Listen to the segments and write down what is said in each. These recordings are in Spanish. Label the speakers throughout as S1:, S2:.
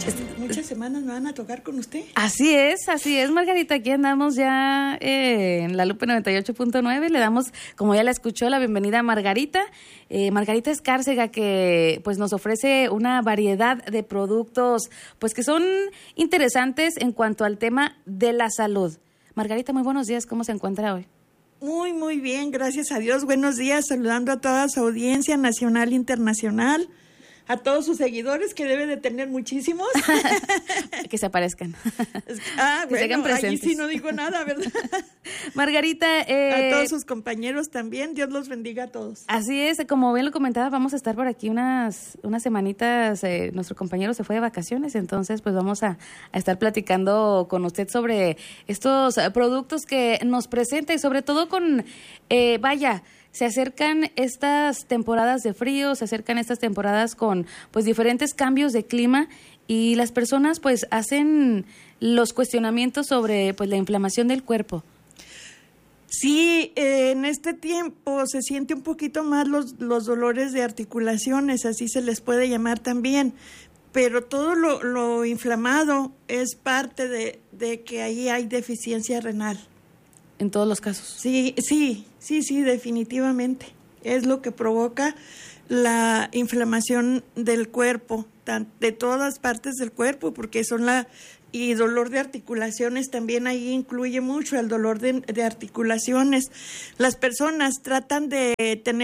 S1: Muchas semanas me van a tocar con usted.
S2: Así es, Margarita. Aquí andamos ya en la Lupe 98.9. Le damos, como ya la escuchó, la bienvenida a Margarita. Margarita Escárcega, que pues nos ofrece una variedad de productos pues que son interesantes en cuanto al tema de la salud. Margarita, muy buenos días. ¿Cómo se encuentra hoy?
S1: Muy bien, gracias a Dios. Buenos días, saludando a toda su audiencia nacional e internacional. A todos sus seguidores, que debe de tener muchísimos.
S2: Que se aparezcan.
S1: Que bueno, allí sí no digo nada, ¿verdad?
S2: Margarita.
S1: A todos sus compañeros también, Dios los bendiga a todos.
S2: Así es, como bien lo comentaba, vamos a estar por aquí unas semanitas. Nuestro compañero se fue de vacaciones, entonces pues vamos a estar platicando con usted sobre estos productos que nos presenta y sobre todo con, se acercan estas temporadas de frío, se acercan estas temporadas con pues diferentes cambios de clima y las personas pues hacen los cuestionamientos sobre pues la inflamación del cuerpo.
S1: Sí, en este tiempo se siente un poquito más los dolores de articulaciones, así se les puede llamar también, pero todo lo inflamado es parte de que ahí hay deficiencia renal.
S2: En todos los casos.
S1: Sí, definitivamente. Es lo que provoca la inflamación del cuerpo, de todas partes del cuerpo, porque y dolor de articulaciones también ahí incluye mucho el dolor de articulaciones. Las personas tratan de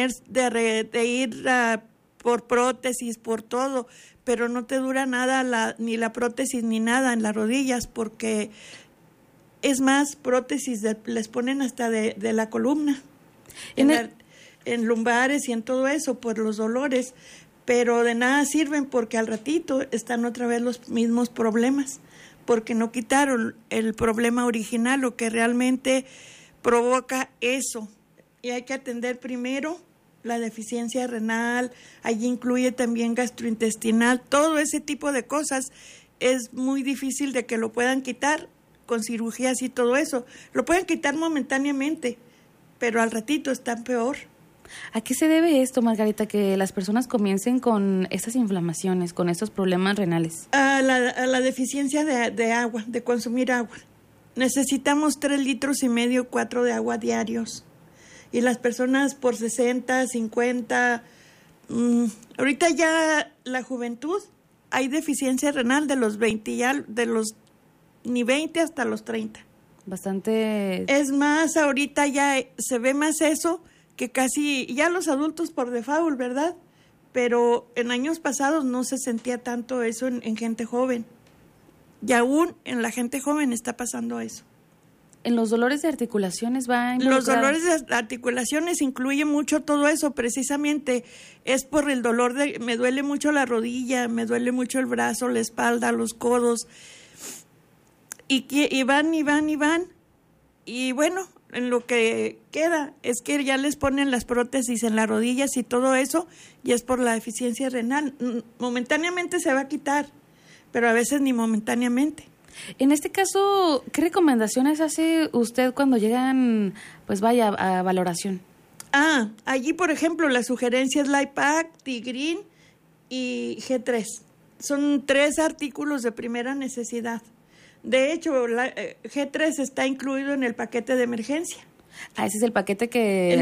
S1: ir por prótesis, por todo, pero no te dura nada ni la prótesis ni nada en las rodillas, porque es más, prótesis les ponen hasta de la columna, en lumbares y en todo eso, por los dolores, pero de nada sirven porque al ratito están otra vez los mismos problemas, porque no quitaron el problema original, lo que realmente provoca eso. Y hay que atender primero la deficiencia renal, allí incluye también gastrointestinal, todo ese tipo de cosas es muy difícil de que lo puedan quitar con cirugías y todo eso. Lo pueden quitar momentáneamente, pero al ratito está peor.
S2: ¿A qué se debe esto, Margarita, que las personas comiencen con estas inflamaciones, con estos problemas renales?
S1: A la deficiencia de agua, de consumir agua. Necesitamos 3,5 litros, 4 de agua diarios. Y las personas por 60, 50, ahorita ya la juventud, hay deficiencia renal de los 20, ni 20 hasta los 30.
S2: Bastante.
S1: Es más, ahorita ya se ve más eso que casi ya los adultos por default, ¿verdad? Pero en años pasados no se sentía tanto eso en gente joven. Y aún en la gente joven está pasando eso.
S2: ¿En los dolores de articulaciones va involucrado?
S1: Los dolores de articulaciones incluye mucho todo eso, precisamente es por el dolor me duele mucho la rodilla, me duele mucho el brazo, la espalda, los codos. Y van, y bueno, en lo que queda es que ya les ponen las prótesis en las rodillas y todo eso, y es por la deficiencia renal. Momentáneamente se va a quitar, pero a veces ni momentáneamente.
S2: En este caso, ¿qué recomendaciones hace usted cuando llegan, pues a valoración?
S1: Allí, por ejemplo, la sugerencia es Lifepack, Tigrin y G3. Son 3 artículos de primera necesidad. De hecho, la G3 está incluido en el paquete de emergencia.
S2: Ese es el paquete que...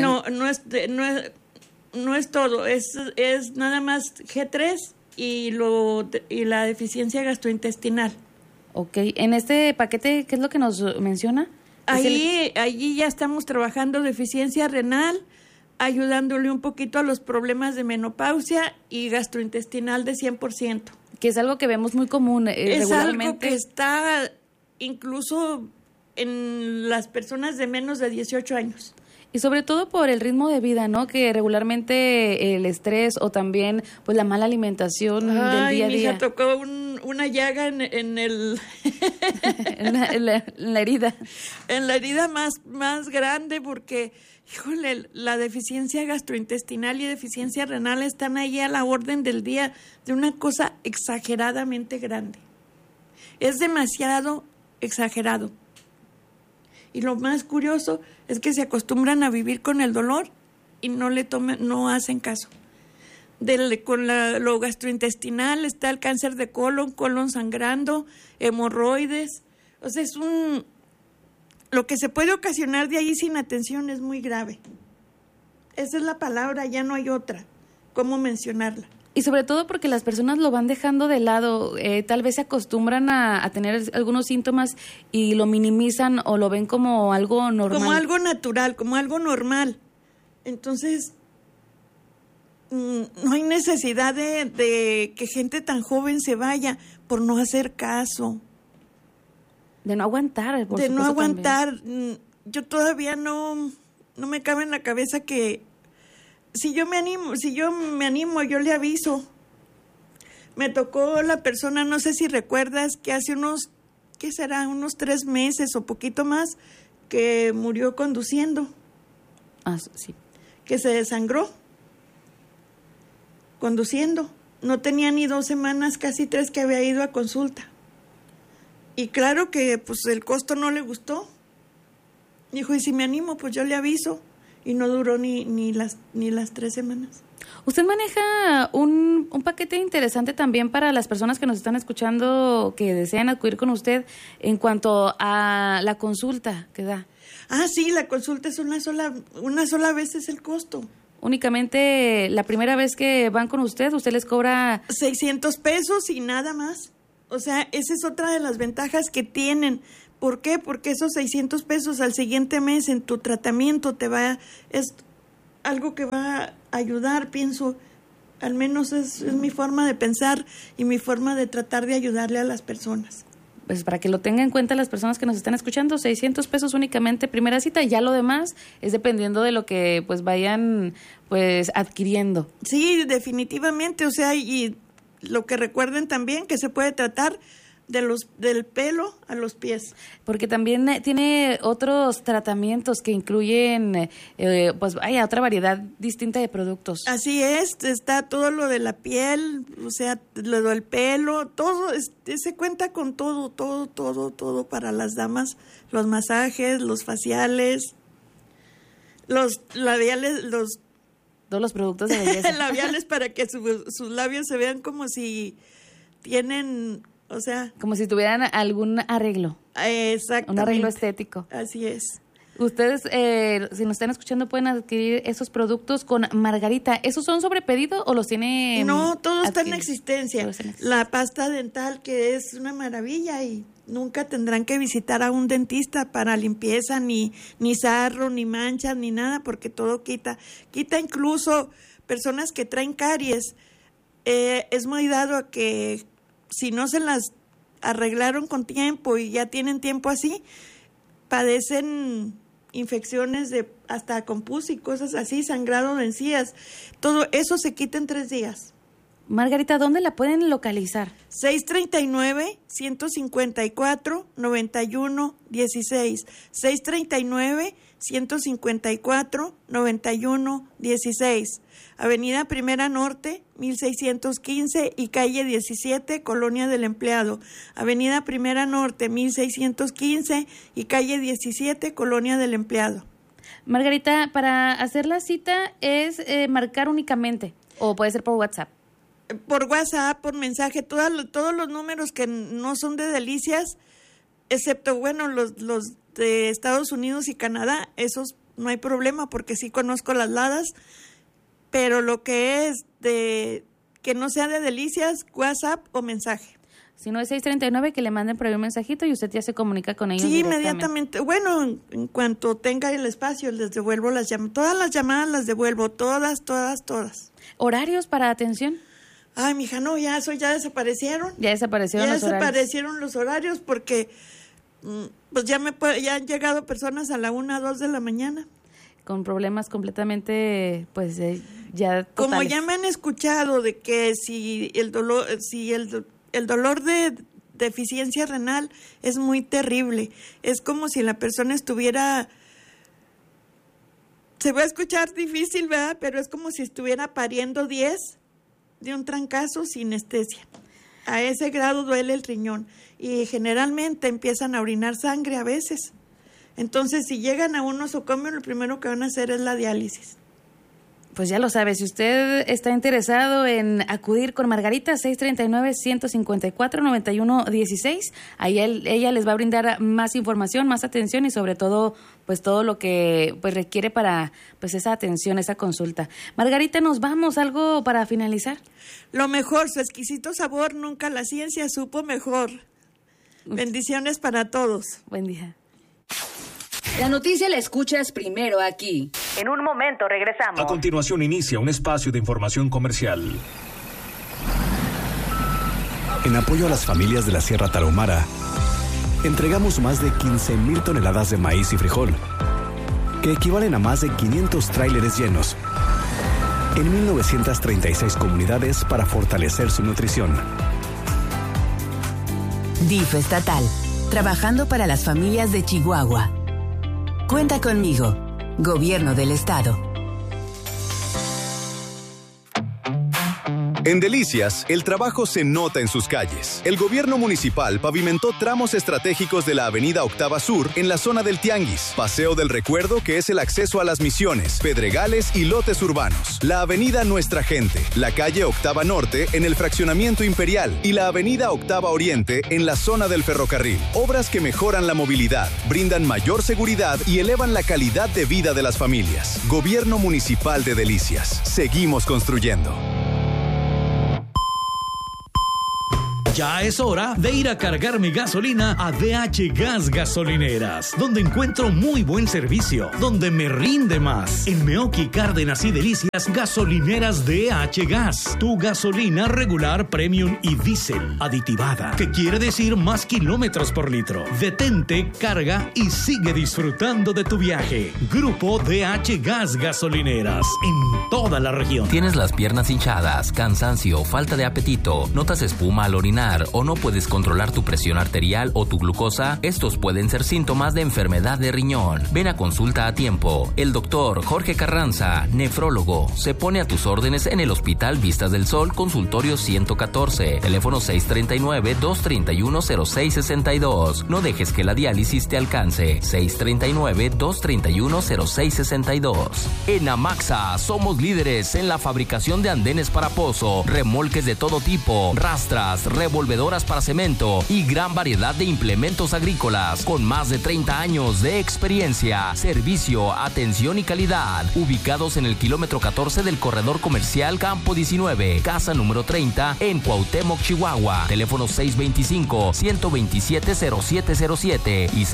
S1: No es todo, es nada más G3 y la deficiencia gastrointestinal.
S2: Ok, en este paquete, ¿qué es lo que nos menciona?
S1: Allí ya estamos trabajando deficiencia renal, ayudándole un poquito a los problemas de menopausia y gastrointestinal de 100%.
S2: Que es algo que vemos muy común regularmente.
S1: Es algo que está incluso en las personas de menos de 18 años.
S2: Y sobre todo por el ritmo de vida, ¿no? Que regularmente el estrés o también pues la mala alimentación del día a día.
S1: Mija, tocó una llaga en el
S2: en la herida.
S1: En la herida más grande, porque híjole, la deficiencia gastrointestinal y deficiencia renal están ahí a la orden del día de una cosa exageradamente grande. Es demasiado exagerado. Y lo más curioso es que se acostumbran a vivir con el dolor y no hacen caso. lo gastrointestinal, está el cáncer de colon sangrando, hemorroides. O sea, lo que se puede ocasionar de ahí sin atención es muy grave. Esa es la palabra, ya no hay otra. ¿Cómo mencionarla?
S2: Y sobre todo porque las personas lo van dejando de lado, tal vez se acostumbran a tener algunos síntomas y lo minimizan o lo ven como algo normal.
S1: Como algo natural, como algo normal. Entonces, no hay necesidad de que gente tan joven se vaya por no hacer caso.
S2: De no aguantar, por
S1: de no aguantar.
S2: También.
S1: Yo todavía no me cabe en la cabeza que si yo me animo, yo le aviso. Me tocó la persona, no sé si recuerdas, que hace unos 3 meses o poquito más, que murió conduciendo.
S2: Ah, sí.
S1: Que se desangró conduciendo. No tenía ni 2 semanas, casi 3 que había ido a consulta. Y claro que pues el costo no le gustó. Dijo, y si me animo, pues yo le aviso. Y no duró ni las 3 semanas.
S2: Usted maneja un paquete interesante también para las personas que nos están escuchando que desean acudir con usted en cuanto a la consulta que da.
S1: Ah, sí, la consulta es una sola vez es el costo.
S2: Únicamente la primera vez que van con usted les cobra
S1: $600 y nada más. O sea, esa es otra de las ventajas que tienen. ¿Por qué? Porque esos $600 al siguiente mes en tu tratamiento es algo que va a ayudar, pienso, al menos es mi forma de pensar y mi forma de tratar de ayudarle a las personas.
S2: Pues para que lo tengan en cuenta las personas que nos están escuchando, $600 únicamente primera cita, ya lo demás es dependiendo de lo que pues vayan pues adquiriendo.
S1: Sí, definitivamente, o sea, y lo que recuerden también que se puede tratar del pelo a los pies.
S2: Porque también tiene otros tratamientos que incluyen, pues hay otra variedad distinta de productos.
S1: Así es, está todo lo de la piel, o sea, lo del pelo, todo, se cuenta con todo para las damas, los masajes, los faciales, los labiales,
S2: todos los productos de belleza.
S1: Labiales para que sus labios se vean como si tienen... O sea,
S2: como si tuvieran algún arreglo.
S1: Exactamente.
S2: Un arreglo estético.
S1: Así es.
S2: Ustedes, si nos están escuchando, pueden adquirir esos productos con Margarita. ¿Esos son sobre pedido o los tiene?
S1: No, todo está en existencia. La pasta dental, que es una maravilla, y nunca tendrán que visitar a un dentista para limpieza, ni sarro, ni manchas, ni nada, porque todo quita. Quita incluso personas que traen caries. Es muy dado a que si no se las arreglaron con tiempo y ya tienen tiempo así, padecen infecciones hasta con pus y cosas así, sangrado de encías. Todo eso se quita en 3 días.
S2: Margarita, ¿dónde la pueden localizar?
S1: 639-154-9116. 639-154-9116. Avenida Primera Norte, 1615 y calle 17, Colonia del Empleado. Avenida Primera Norte, 1615 y calle 17, Colonia del Empleado.
S2: Margarita, para hacer la cita es marcar únicamente o puede ser por WhatsApp.
S1: Por WhatsApp, por mensaje, todos los números que no son de Delicias, excepto, bueno, los de Estados Unidos y Canadá, esos no hay problema porque sí conozco las ladas, pero lo que es de que no sea de Delicias, WhatsApp o mensaje.
S2: Si no es 639, que le manden por ahí un mensajito y usted ya se comunica con ellos.
S1: Sí, inmediatamente. Bueno, en cuanto tenga el espacio, les devuelvo las llamadas. Todas las llamadas las devuelvo, todas.
S2: ¿Horarios para atención?
S1: Ay, mija, no, ya desaparecieron.
S2: Ya desaparecieron los horarios.
S1: Ya desaparecieron los horarios porque pues ya han llegado personas a la 1, 2 de la mañana.
S2: Con problemas completamente, pues, ya totales.
S1: Como ya me han escuchado de que si el dolor de deficiencia renal es muy terrible, es como si la persona estuviera, se va a escuchar difícil, ¿verdad? Pero es como si estuviera pariendo 10 de un trancazo sin anestesia. A ese grado duele el riñón y generalmente empiezan a orinar sangre a veces. Entonces, si llegan a un nosocomio, lo primero que van a hacer es la diálisis.
S2: Pues ya lo sabe, si usted está interesado en acudir con Margarita, 639-154-9116, ahí ella les va a brindar más información, más atención y sobre todo, pues todo lo que pues requiere para pues esa atención, esa consulta. Margarita, nos vamos, algo para finalizar.
S1: Lo mejor, su exquisito sabor, nunca la ciencia supo mejor. Bendiciones para todos.
S2: Buen día.
S3: La noticia la escuchas primero aquí.
S2: En un momento regresamos.
S4: A continuación inicia un espacio de información comercial.
S5: En apoyo a las familias de la Sierra Tarahumara, entregamos más de 15,000 toneladas de maíz y frijol, que equivalen a más de 500 tráileres llenos, en 1,936 comunidades para fortalecer su nutrición.
S6: DIF estatal, trabajando para las familias de Chihuahua. Cuenta conmigo, Gobierno del Estado.
S7: En Delicias, el trabajo se nota en sus calles. El gobierno municipal pavimentó tramos estratégicos de la avenida Octava Sur en la zona del Tianguis, Paseo del Recuerdo, que es el acceso a Las Misiones, Pedregales y lotes urbanos, la avenida Nuestra Gente, la calle Octava Norte en el fraccionamiento Imperial y la avenida Octava Oriente en la zona del ferrocarril. Obras que mejoran la movilidad, brindan mayor seguridad y elevan la calidad de vida de las familias. Gobierno Municipal de Delicias. Seguimos construyendo.
S8: Ya es hora de ir a cargar mi gasolina a DH Gas Gasolineras, donde encuentro muy buen servicio, donde me rinde más. En Meoqui, Cárdenas y Delicias, gasolineras DH Gas. Tu gasolina regular, premium y diésel aditivada, que quiere decir más kilómetros por litro. Detente, carga y sigue disfrutando de tu viaje. Grupo DH Gas Gasolineras, en toda la región.
S9: ¿Tienes las piernas hinchadas, cansancio, falta de apetito, notas espuma al orinar o no puedes controlar tu presión arterial o tu glucosa? Estos pueden ser síntomas de enfermedad de riñón. Ven a consulta a tiempo. El doctor Jorge Carranza, nefrólogo, se pone a tus órdenes en el Hospital Vistas del Sol, consultorio 114, teléfono 639-231-0662. No dejes que la diálisis te alcance. 639-231-0662. En Amaxa somos líderes en la fabricación de andenes para pozo, remolques de todo tipo, rastras, revolvedoras para cemento y gran variedad de implementos agrícolas con más de 30 años de experiencia, servicio, atención y calidad. Ubicados en el kilómetro 14 del corredor comercial Campo 19, casa número 30 en Cuauhtémoc, Chihuahua. Teléfono 625-127-0707 y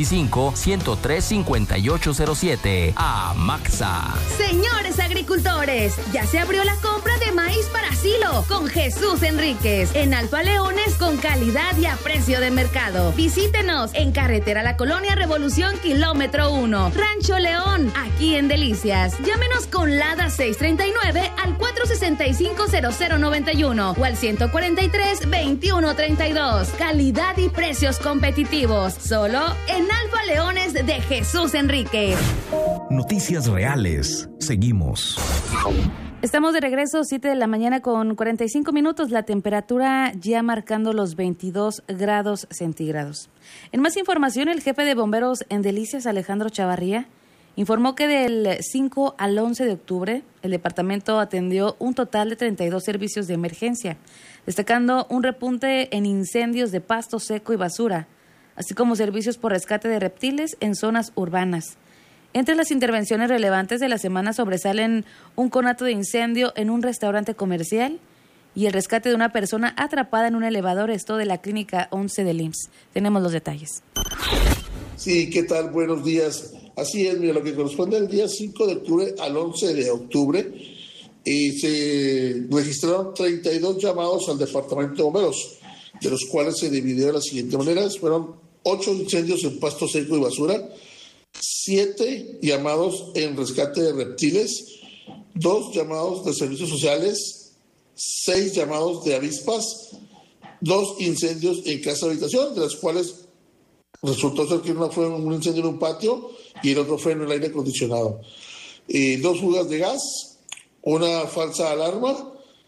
S9: 625-103-5807. Amaxa.
S3: Señores agricultores, ya se abrió la compra de maíz para silo con Jesús Enríquez en Alfa Leones, con calidad y a precio de mercado. Visítenos en carretera La Colonia Revolución kilómetro 1, Rancho León, aquí en Delicias. Llámenos con LADA 639 al 465-0091 o al 143-2132. Calidad y precios competitivos, solo en Alfa Leones de Jesús Enríquez.
S10: Noticias reales. Seguimos.
S2: Estamos de regreso, 7 de la mañana con 45 minutos, la temperatura ya marcando los 22 grados centígrados. En más información, el jefe de bomberos en Delicias, Alejandro Chavarría, informó que del 5 al 11 de octubre, el departamento atendió un total de 32 servicios de emergencia, destacando un repunte en incendios de pasto seco y basura, así como servicios por rescate de reptiles en zonas urbanas. Entre las intervenciones relevantes de la semana sobresalen un conato de incendio en un restaurante comercial y el rescate de una persona atrapada en un elevador, esto de la Clínica 11 del IMSS. Tenemos los detalles.
S11: Sí, ¿qué tal? Buenos días. Así es, mira, lo que corresponde al día 5 de octubre al 11 de octubre, se registraron 32 llamados al Departamento de Bomberos, de los cuales se dividió de las siguientes maneras. Fueron 8 incendios en pasto seco y basura, 7 llamados en rescate de reptiles, 2 llamados de servicios sociales, 6 llamados de avispas, 2 incendios en casa habitación, de las cuales resultó ser que uno fue un incendio en un patio y el otro fue en el aire acondicionado. 2 fugas de gas, una falsa alarma,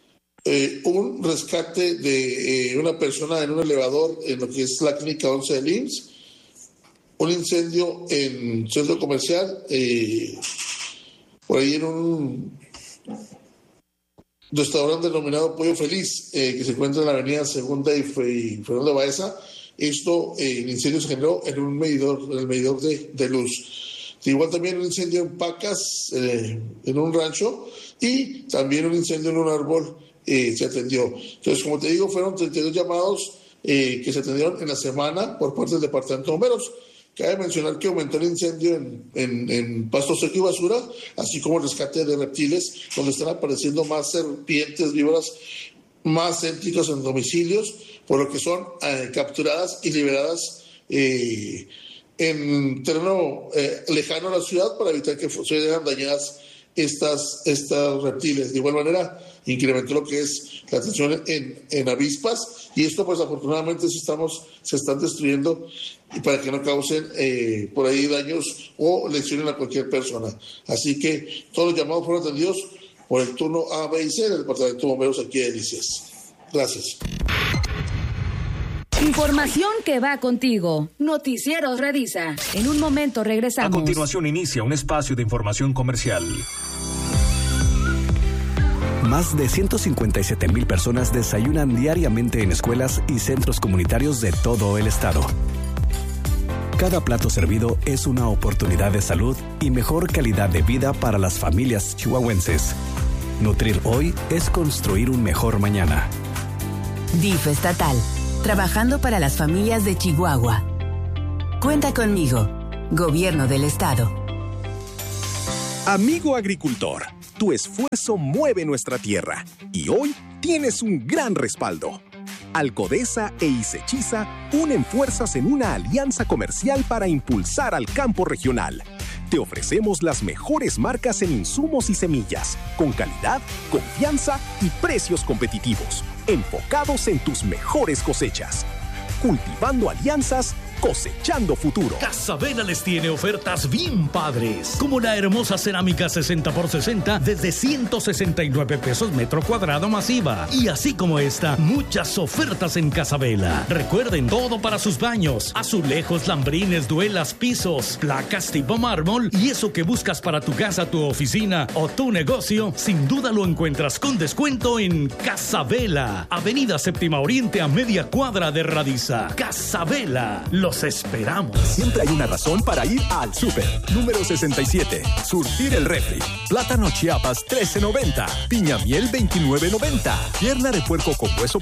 S11: un rescate de una persona en un elevador en lo que es la Clínica 11 del IMSS, un incendio en centro comercial, por ahí en un restaurante denominado Pollo Feliz, que se encuentra en la avenida Segunda y Fernando de Baeza. El incendio se generó en el medidor de luz. Igual también un incendio en Pacas, en un rancho, y también un incendio en un árbol se atendió. Entonces, como te digo, fueron 32 llamados que se atendieron en la semana por parte del Departamento de Bomberos. Cabe mencionar que aumentó el incendio en pasto seco y basura, así como el rescate de reptiles, donde están apareciendo más serpientes víboras más céntricas en domicilios, por lo que son capturadas y liberadas en terreno lejano a la ciudad para evitar que se vean dañadas estas reptiles. De igual manera, incrementó lo que es la atención en avispas, y esto pues afortunadamente se están destruyendo para que no causen por ahí daños o lesionen a cualquier persona. Así que todos los llamados fueron atendidos por el turno A, B y C del Departamento de Bomberos aquí de Delicias. Gracias.
S3: Información que va contigo. Noticieros Radisa. En un momento regresamos.
S4: A continuación inicia un espacio de información comercial.
S5: Más de 157,000 personas desayunan diariamente en escuelas y centros comunitarios de todo el estado. Cada plato servido es una oportunidad de salud y mejor calidad de vida para las familias chihuahuenses. Nutrir hoy es construir un mejor mañana.
S6: DIF estatal, trabajando para las familias de Chihuahua. Cuenta conmigo, Gobierno del Estado.
S10: Amigo agricultor, tu esfuerzo mueve nuestra tierra y hoy tienes un gran respaldo. Alcodesa e Isechiza unen fuerzas en una alianza comercial para impulsar al campo regional. Te ofrecemos las mejores marcas en insumos y semillas, con calidad, confianza y precios competitivos, enfocados en tus mejores cosechas. Cultivando alianzas, cosechando futuro.
S8: Casabela les tiene ofertas bien padres, como la hermosa cerámica 60x60 desde 169 pesos metro cuadrado masiva. Y así como esta, muchas ofertas en Casabela. Recuerden, todo para sus baños: azulejos, lambrines, duelas, pisos, placas tipo mármol, y eso que buscas para tu casa, tu oficina o tu negocio, sin duda lo encuentras con descuento en Casabela. Avenida Séptima Oriente a media cuadra de Radisa. Casabela. Los esperamos.
S10: Siempre hay una razón para ir al súper. Número 67. Surtir el refri. Plátano Chiapas 13.90. Piña miel 29.90. Pierna de puerco con hueso